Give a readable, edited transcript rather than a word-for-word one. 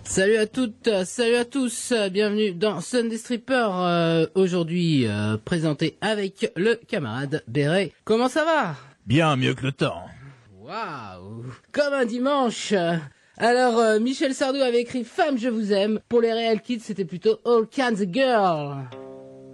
Salut à toutes, salut à tous, bienvenue dans Sunday Stripper, aujourd'hui présenté avec le camarade Béret. Comment ça va? Bien mieux que le temps. Waouh, comme un dimanche. Alors, Michel Sardou avait écrit Femme, je vous aime. Pour les réels kids, c'était plutôt All Kinds of Girls.